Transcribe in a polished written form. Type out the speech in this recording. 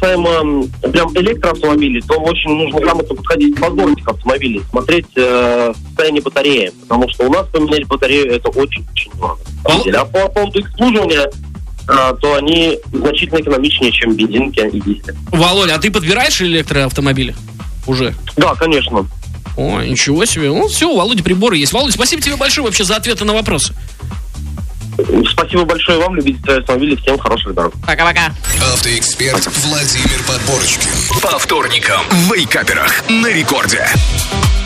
касаемо прям электроавтомобилей, то очень нужно грамотно подходить к подборке автомобилей, смотреть состояние батареи, потому что у нас поменять батарею это очень-очень дорого. А по поводу обслуживания, то они значительно экономичнее, чем бензинки и дизели. Володя, а ты подбираешь электроавтомобили уже? Да, конечно. О, ничего себе. Ну, все, у Володи приборы есть. Володя, спасибо тебе большое вообще за ответы на вопросы. Спасибо большое вам, любители автомобилей. Всем хороших дорог. Пока-пока. Автоэксперт Владимир Подборочкин. По вторникам в Вейкаперах на рекорде.